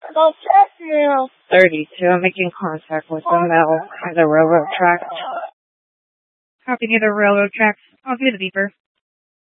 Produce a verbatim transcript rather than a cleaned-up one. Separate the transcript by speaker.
Speaker 1: thirty-two. I'm making contact with the mill by the railroad tracks. Copy near the railroad tracks. I'll do the beeper.